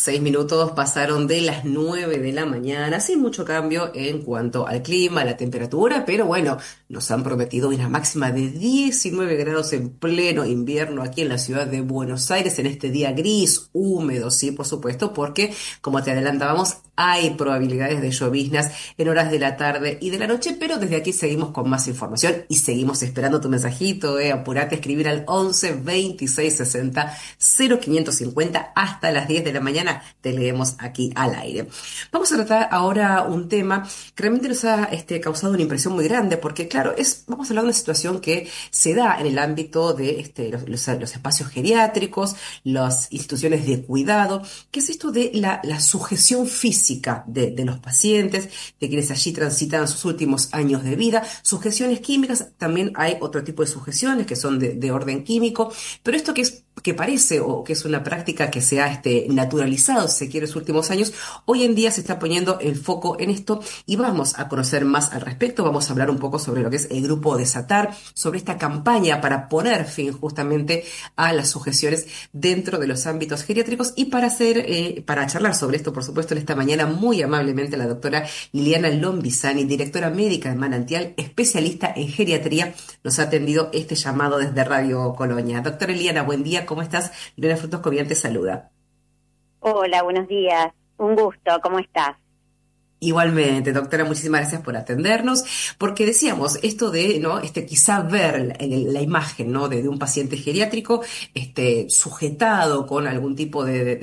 6 minutos pasaron de las 9 de la mañana, sin mucho cambio en cuanto al clima, a la temperatura, pero bueno, nos han prometido una máxima de 19 grados en pleno invierno aquí en la ciudad de Buenos Aires, en este día gris, húmedo, sí, por supuesto, porque como te adelantábamos, hay probabilidades de lloviznas en horas de la tarde y de la noche, pero desde aquí seguimos con más información y seguimos esperando tu mensajito, apurate a escribir al 11 26 60 0550 hasta las 10 de la mañana, te leemos aquí al aire. Vamos a tratar ahora un tema que realmente nos ha causado una impresión muy grande, porque claro, vamos a hablar de una situación que se da en el ámbito de los espacios geriátricos, las instituciones de cuidado, que es esto de la sujeción física de los pacientes, de quienes allí transitan sus últimos años de vida, sujeciones químicas, también hay otro tipo de sujeciones que son de orden químico, pero esto que parece o que es una práctica que se ha naturalizado, si se quiere, en los últimos años, hoy en día se está poniendo el foco en esto y vamos a conocer más al respecto, vamos a hablar un poco sobre lo que es el grupo Desatar, sobre esta campaña para poner fin justamente a las sujeciones dentro de los ámbitos geriátricos y para charlar sobre esto, por supuesto, en esta mañana muy amablemente la doctora Liliana Lombizani, directora médica de Manantial, especialista en geriatría, nos ha atendido este llamado desde Radio Colonia. Doctora Liliana, buen día, ¿cómo estás? Lorena Frutos Cobian te saluda. Hola, buenos días. Un gusto, ¿cómo estás? Igualmente, doctora, muchísimas gracias por atendernos, porque decíamos esto de, ¿no? Quizá ver la imagen, ¿no? De un paciente geriátrico, sujetado con algún tipo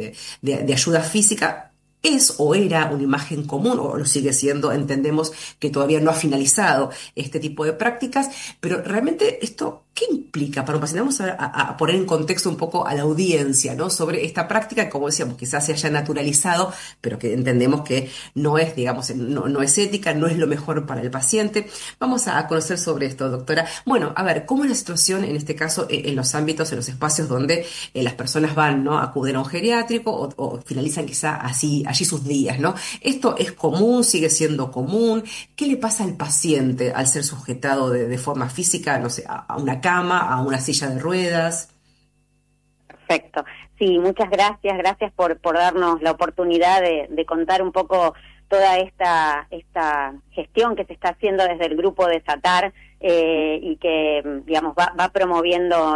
de ayuda física. Es o era una imagen común, o lo sigue siendo, entendemos que todavía no ha finalizado este tipo de prácticas, pero realmente esto, ¿qué implica para un paciente? Vamos a poner en contexto un poco a la audiencia, ¿no? Sobre esta práctica, que, como decíamos, quizás se haya naturalizado, pero que entendemos que no es, digamos, no es ética, no es lo mejor para el paciente. Vamos a conocer sobre esto, doctora. Bueno, a ver, ¿cómo es la situación en este caso en los ámbitos, en los espacios donde las personas van, ¿no? Acuden a un geriátrico o finalizan quizá allí sus días, ¿no? ¿Esto es común, sigue siendo común? ¿Qué le pasa al paciente al ser sujetado de forma física, no sé, a una cama, a una silla de ruedas? Perfecto. Sí, muchas gracias. Gracias por darnos la oportunidad de contar un poco toda esta gestión que se está haciendo desde el grupo Desatar y que, digamos, va promoviendo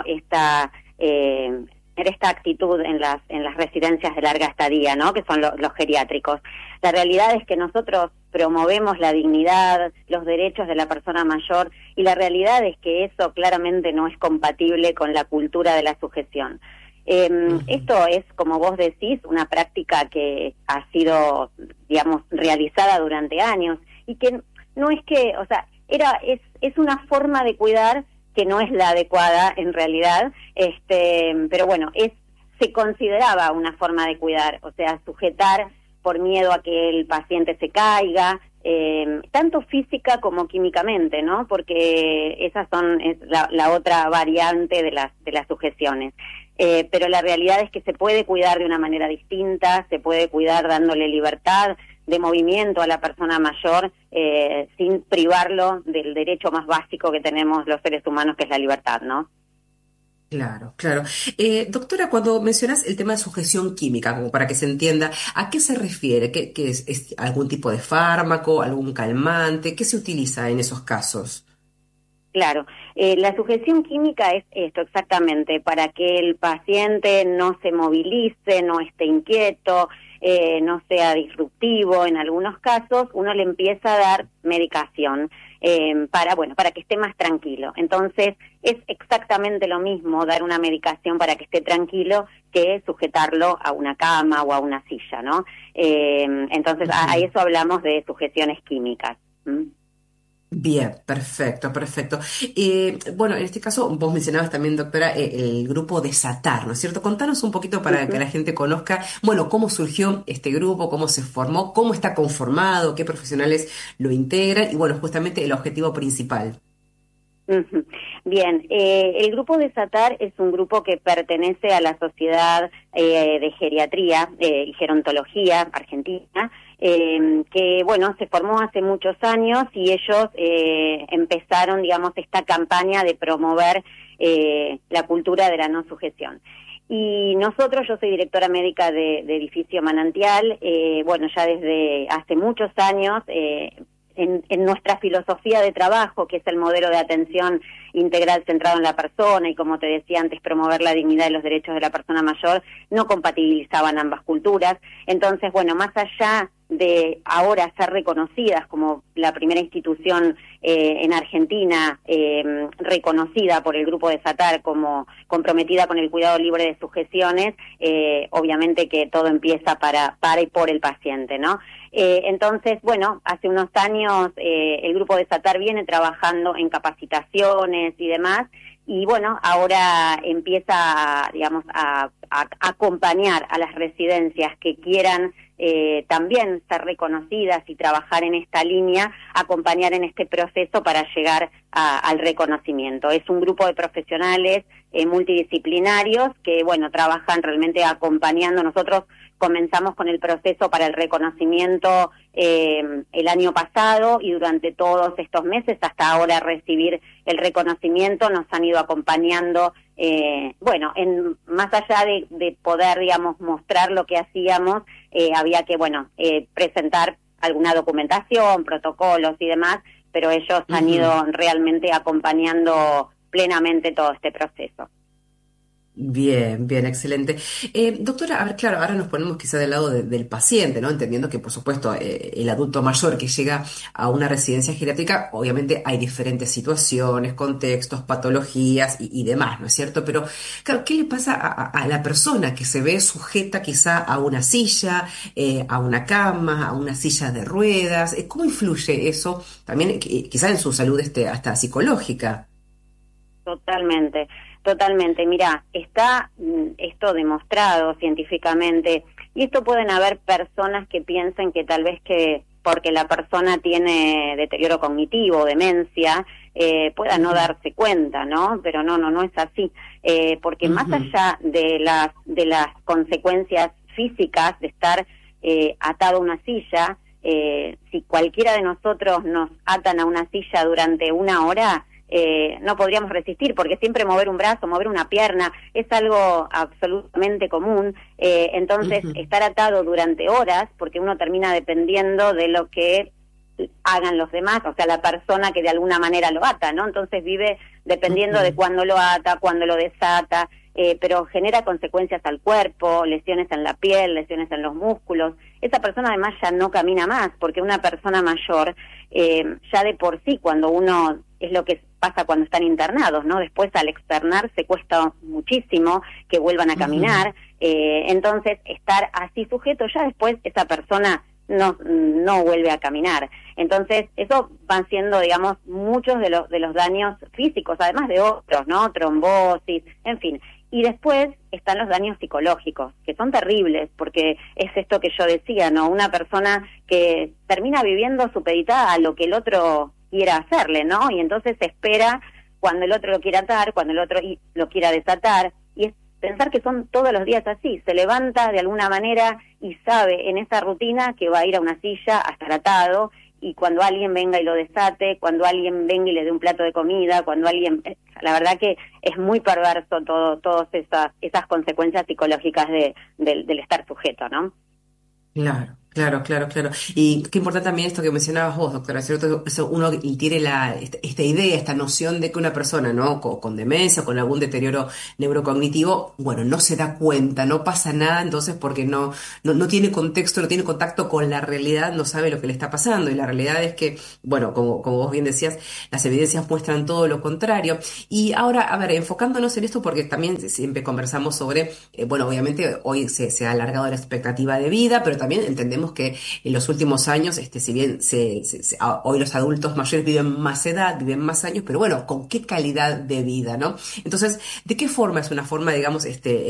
esta actitud en las residencias de larga estadía, ¿no? Que son los geriátricos. La realidad es que nosotros promovemos la dignidad, los derechos de la persona mayor, y la realidad es que eso claramente no es compatible con la cultura de la sujeción. Esto es, como vos decís, una práctica que ha sido, digamos, realizada durante años y que no es que, o sea, es una forma de cuidar que no es la adecuada en realidad, pero bueno, se consideraba una forma de cuidar, o sea, sujetar por miedo a que el paciente se caiga, tanto física como químicamente, ¿no? Porque es la otra variante de las sujeciones. Pero la realidad es que se puede cuidar de una manera distinta, se puede cuidar dándole libertad de movimiento a la persona mayor sin privarlo del derecho más básico que tenemos los seres humanos, que es la libertad, ¿no? Claro, claro. Doctora, cuando mencionas el tema de sujeción química, como para que se entienda, ¿a qué se refiere? ¿Qué es algún tipo de fármaco, algún calmante? ¿Qué se utiliza en esos casos? Claro, la sujeción química es esto exactamente, para que el paciente no se movilice, no esté inquieto, no sea disruptivo. En algunos casos uno le empieza a dar medicación para que esté más tranquilo. Entonces es exactamente lo mismo dar una medicación para que esté tranquilo que sujetarlo a una cama o a una silla, ¿no? Entonces a eso hablamos de sujeciones químicas. ¿Mm? Bien, perfecto, perfecto. Bueno, en este caso vos mencionabas también, doctora, el grupo Desatar, ¿no es cierto? Contanos un poquito para que Ujú. la gente conozca, bueno, cómo surgió este grupo, cómo se formó, cómo está conformado, qué profesionales lo integran y, bueno, justamente el objetivo principal. Ujú. Bien, el grupo Desatar es un grupo que pertenece a la Sociedad de Geriatría y Gerontología Argentina, que, bueno, se formó hace muchos años y ellos empezaron, digamos, esta campaña de promover la cultura de la no sujeción. Y nosotros, yo soy directora médica de Edificio Manantial, bueno, ya desde hace muchos años, en nuestra filosofía de trabajo, que es el modelo de atención integral centrado en la persona y, como te decía antes, promover la dignidad y los derechos de la persona mayor, no compatibilizaban ambas culturas. Entonces, bueno, más allá de ahora ser reconocidas como la primera institución en Argentina reconocida por el Grupo de SATAR como comprometida con el cuidado libre de sujeciones, obviamente que todo empieza para y por el paciente, ¿no? Entonces, bueno, hace unos años el Grupo de SATAR viene trabajando en capacitaciones y demás, y bueno, ahora empieza, digamos, a acompañar a las residencias que quieran también ser reconocidas y trabajar en esta línea, acompañar en este proceso para llegar al reconocimiento. Es un grupo de profesionales multidisciplinarios que, bueno, trabajan realmente acompañando. Nosotros comenzamos con el proceso para el reconocimiento el año pasado, y durante todos estos meses, hasta ahora recibir el reconocimiento, nos han ido acompañando, bueno, más allá de poder, digamos, mostrar lo que hacíamos, había que, bueno, presentar alguna documentación, protocolos y demás, pero ellos han ido realmente acompañando plenamente todo este proceso. Bien, bien, excelente. Doctora, a ver, claro, ahora nos ponemos quizá del lado del paciente, ¿no? Entendiendo que, por supuesto, el adulto mayor que llega a una residencia geriátrica, obviamente hay diferentes situaciones, contextos, patologías y demás, ¿no es cierto? Pero, claro, ¿qué le pasa a la persona que se ve sujeta quizá a una silla, a una cama, a una silla de ruedas? ¿Cómo influye eso también, quizá en su salud hasta psicológica? Totalmente, totalmente. Mira, está esto demostrado científicamente, y esto pueden haber personas que piensen que tal vez que porque la persona tiene deterioro cognitivo, demencia, pueda no darse cuenta, ¿no? Pero no es así, porque más allá de las consecuencias físicas de estar atado a una silla, si cualquiera de nosotros nos atan a una silla durante una hora, no podríamos resistir, porque siempre mover un brazo, mover una pierna, es algo absolutamente común. Entonces, estar atado durante horas, porque uno termina dependiendo de lo que hagan los demás, o sea, la persona que de alguna manera lo ata, ¿no? Entonces vive dependiendo de cuándo lo ata, cuándo lo desata, pero genera consecuencias al cuerpo, lesiones en la piel, lesiones en los músculos. Esa persona además ya no camina más, porque una persona mayor, ya de por sí, cuando uno, es lo que pasa cuando están internados, ¿no? Después al externarse cuesta muchísimo que vuelvan a caminar, entonces estar así sujeto, ya después esa persona no vuelve a caminar. Entonces, eso van siendo, digamos, muchos de los daños físicos, además de otros, ¿no? Trombosis, en fin. Y después están los daños psicológicos, que son terribles, porque es esto que yo decía, ¿no? Una persona que termina viviendo supeditada a lo que el otro quiera hacerle, ¿no? Y entonces espera cuando el otro lo quiera atar, cuando el otro lo quiera desatar, y es pensar que son todos los días así. Se levanta de alguna manera y sabe en esa rutina que va a ir a una silla a estar atado, y cuando alguien venga y lo desate, cuando alguien venga y le dé un plato de comida, cuando alguien... La verdad que es muy perverso todas esas consecuencias psicológicas del estar sujeto, ¿no? Claro, claro, claro, claro. Y qué importante también esto que mencionabas vos, doctora, ¿cierto? Eso uno tiene esta idea, esta noción de que una persona, ¿no? Con demencia, con algún deterioro neurocognitivo, bueno, no se da cuenta, no pasa nada, entonces porque no tiene contexto, no tiene contacto con la realidad, no sabe lo que le está pasando. Y la realidad es que, bueno, como vos bien decías, las evidencias muestran todo lo contrario. Y ahora, a ver, enfocándonos en esto, porque también siempre conversamos sobre, bueno, obviamente hoy se ha alargado la expectativa de vida, pero también entendemos que en los últimos años, si bien hoy los adultos mayores viven más edad, viven más años, pero bueno, ¿con qué calidad de vida, no? Entonces, ¿de qué forma es una forma, digamos,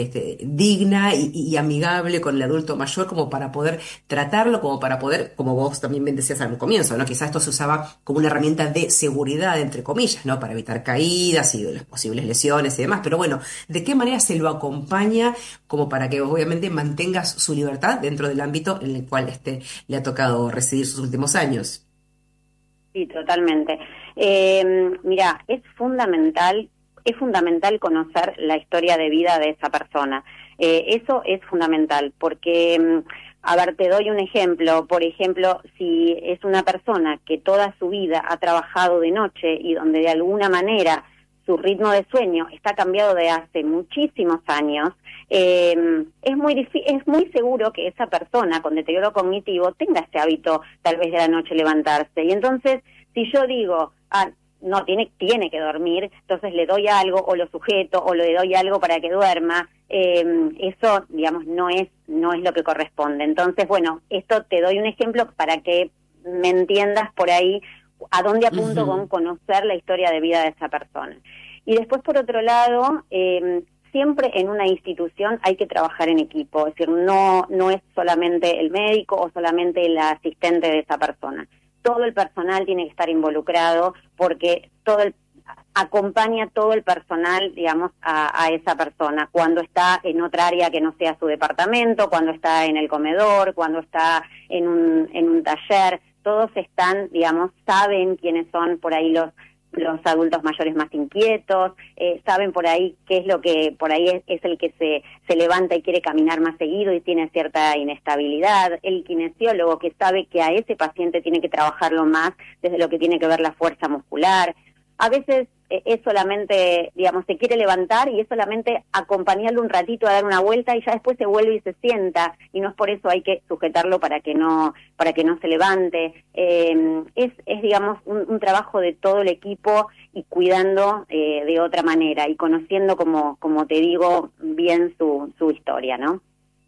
digna y amigable con el adulto mayor, como para poder tratarlo, como para poder, como vos también bien decías al comienzo, ¿no? Quizás esto se usaba como una herramienta de seguridad, entre comillas, ¿no? Para evitar caídas y las posibles lesiones y demás, pero bueno, ¿de qué manera se lo acompaña como para que obviamente mantengas su libertad dentro del ámbito en el cual le ha tocado residir sus últimos años? Sí, totalmente. Mira, es fundamental es fundamental conocer la historia de vida de esa persona. Eso es fundamental, porque, a ver, te doy un ejemplo. Por ejemplo, si es una persona que toda su vida ha trabajado de noche y donde de alguna manera su ritmo de sueño está cambiado de hace muchísimos años, es muy seguro que esa persona con deterioro cognitivo tenga ese hábito tal vez de la noche levantarse. Y entonces, si yo digo, no, tiene que dormir, entonces le doy algo o lo sujeto o le doy algo para que duerma, eso, digamos, no es lo que corresponde. Entonces, bueno, esto te doy un ejemplo para que me entiendas por ahí a dónde apunto con conocer la historia de vida de esa persona. Y después, por otro lado, siempre en una institución hay que trabajar en equipo, es decir, no es solamente el médico o solamente el asistente de esa persona. Todo el personal tiene que estar involucrado porque acompaña todo el personal, digamos, a esa persona, cuando está en otra área que no sea su departamento, cuando está en el comedor, cuando está en un taller. Todos están, digamos, saben quiénes son por ahí los adultos mayores más inquietos, saben por ahí qué es lo que por ahí es el que se levanta y quiere caminar más seguido y tiene cierta inestabilidad, el kinesiólogo que sabe que a ese paciente tiene que trabajarlo más desde lo que tiene que ver la fuerza muscular. A veces es solamente, digamos, se quiere levantar y es solamente acompañarlo un ratito a dar una vuelta y ya después se vuelve y se sienta, y no es por eso hay que sujetarlo para que no se levante. Es digamos, un trabajo de todo el equipo y cuidando de otra manera y conociendo, como te digo, bien su historia, ¿no?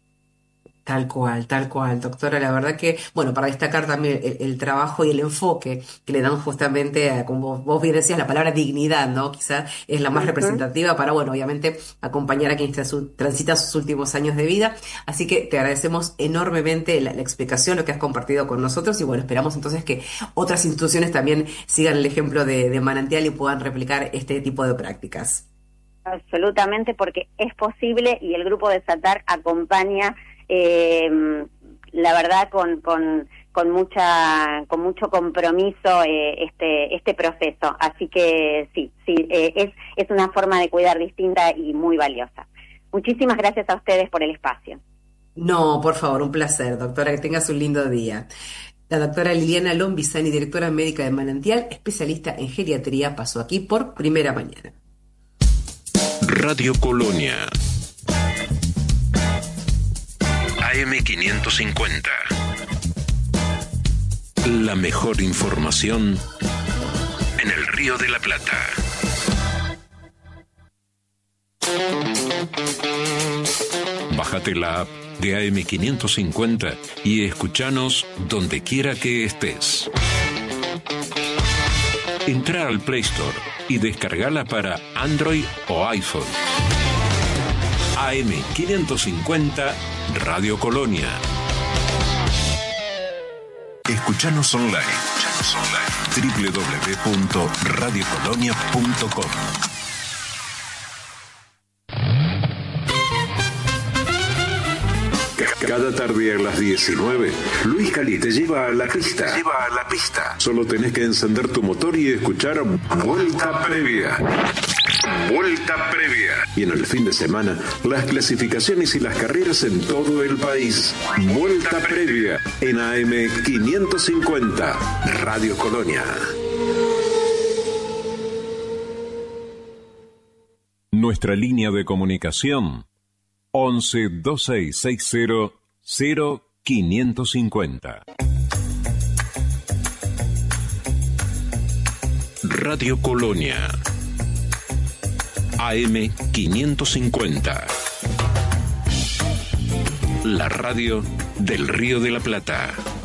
Tal cual, doctora. La verdad que, bueno, para destacar también el trabajo y el enfoque que le dan justamente a, como vos bien decías, la palabra dignidad, ¿no? Quizá es la más representativa para, bueno, obviamente acompañar a quien transita sus últimos años de vida. Así que te agradecemos enormemente la explicación, lo que has compartido con nosotros y, bueno, esperamos entonces que otras instituciones también sigan el ejemplo de Manantial y puedan replicar este tipo de prácticas. Absolutamente, porque es posible y el Grupo Desatar acompaña la verdad con mucho compromiso este proceso, así que sí, es una forma de cuidar distinta y muy valiosa. Muchísimas gracias a ustedes por el espacio. No, por favor, un placer, doctora, que tengas un lindo día. La doctora Liliana Lombizani, directora médica de Manantial, especialista en geriatría, pasó aquí por Primera Mañana. Radio Colonia AM550. La mejor información en el Río de la Plata. Bájate la app de AM550 y escúchanos donde quiera que estés. Entra al Play Store y descargala para Android o iPhone. AM550 Radio Colonia. Escuchanos online. www.radiocolonia.com. Cada tarde a las 19, Luis Cali te lleva a la pista. Solo tenés que encender tu motor y escuchar Vuelta Previa. Y en el fin de semana, las clasificaciones y las carreras en todo el país. Vuelta Previa en AM550, Radio Colonia. Nuestra línea de comunicación 11-2660-0550. Radio Colonia AM550. La radio del Río de la Plata.